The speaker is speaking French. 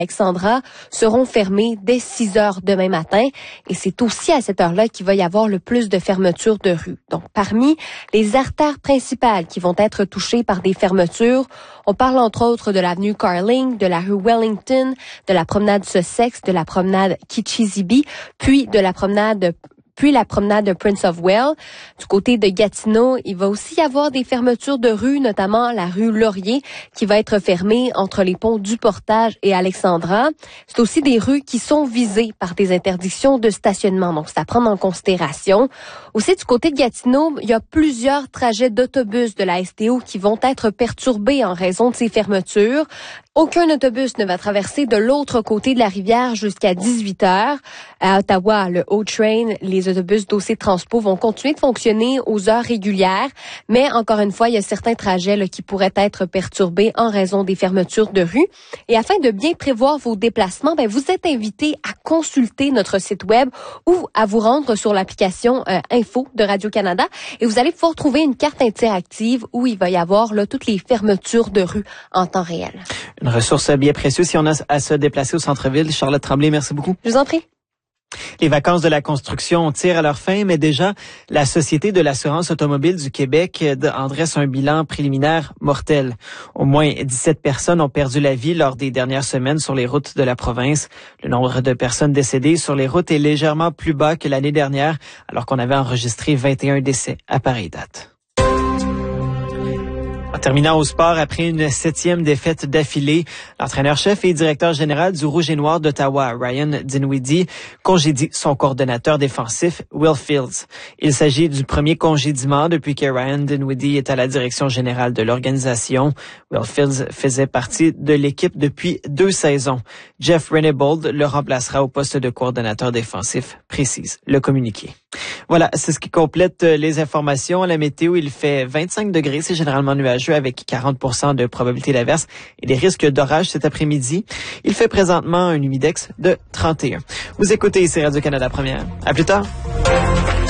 Alexandra seront fermés dès 6 heures demain matin et c'est aussi à cette heure-là qu'il va y avoir le plus de fermetures de rue. Donc, parmi les artères principales qui vont être touchées par des fermetures, on parle entre autres de l'avenue Carling, de la rue Wellington, de la promenade Sussex, de la promenade Kichizibi, puis la promenade de Prince of Wales. Du côté de Gatineau, il va aussi y avoir des fermetures de rue, notamment la rue Laurier, qui va être fermée entre les ponts du Portage et Alexandra. C'est aussi des rues qui sont visées par des interdictions de stationnement, donc c'est à prendre en considération. Aussi, du côté de Gatineau, il y a plusieurs trajets d'autobus de la STO qui vont être perturbés en raison de ces fermetures. Aucun autobus ne va traverser de l'autre côté de la rivière jusqu'à 18 heures. À Ottawa, le O-Train, les autobus d'OC Transpo vont continuer de fonctionner aux heures régulières, mais encore une fois, il y a certains trajets qui pourraient être perturbés en raison des fermetures de rue. Et afin de bien prévoir vos déplacements, vous êtes invités à consulter notre site web ou à vous rendre sur l'application Info de Radio-Canada et vous allez pouvoir trouver une carte interactive où il va y avoir toutes les fermetures de rue en temps réel. Une ressource bien précieuse si on a à se déplacer au centre-ville. Charlotte Tremblay, merci beaucoup. Je vous en prie. Les vacances de la construction tirent à leur fin, mais déjà, la Société de l'assurance automobile du Québec en dresse un bilan préliminaire mortel. Au moins 17 personnes ont perdu la vie lors des dernières semaines sur les routes de la province. Le nombre de personnes décédées sur les routes est légèrement plus bas que l'année dernière, alors qu'on avait enregistré 21 décès à pareille date. En terminant au sport, après une 7e défaite d'affilée, l'entraîneur-chef et directeur général du Rouge et Noir d'Ottawa, Ryan Dinwiddie, congédie son coordonnateur défensif, Will Fields. Il s'agit du premier congédiement depuis que Ryan Dinwiddie est à la direction générale de l'organisation. Will Fields faisait partie de l'équipe depuis 2 saisons. Jeff Renebold le remplacera au poste de coordonnateur défensif, précise le communiqué. Voilà, c'est ce qui complète les informations. À la météo, il fait 25 degrés, c'est généralement nuageux avec 40% de probabilité d'averse et des risques d'orage cet après-midi. Il fait présentement un humidex de 31. Vous écoutez ici Radio-Canada Première. À plus tard.